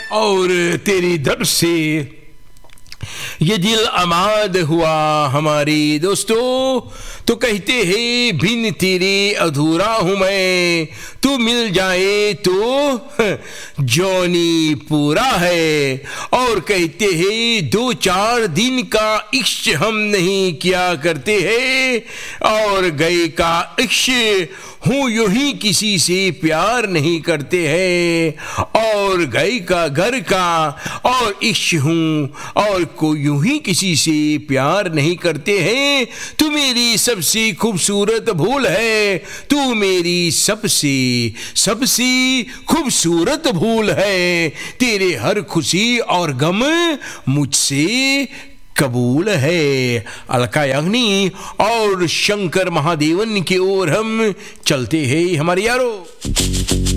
और तेरी दर से ये दिल आमाद हुआ हमारी दोस्तों। तो कहते हैं बिन तेरे अधूरा हूँ मैं, तू मिल जाए तो जौनी पूरा है। और कहते हैं 2-4 दिन का इश्क हम नहीं किया करते हैं, और गए का इश्क हूँ यूं ही किसी से प्यार नहीं करते हैं। और गए का घर का और इश्क हूँ और कोई यूं ही किसी से प्यार नहीं करते हैं। तू मेरी सबसे खूबसूरत भूल है, तू मेरी सबसे सबसे खूबसूरत भूल है। तेरे हर खुशी और गम मुझसे कबूल है। अलका याग्निक और शंकर महादेवन की ओर हम चलते हैं हमारे यारों।